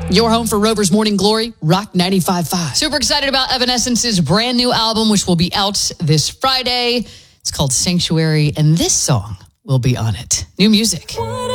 Your home for Rover's Morning Glory, Rock 95.5. Super excited about Evanescence's brand new album, which will be out this Friday. It's called Sanctuary, and this song will be on it. New music.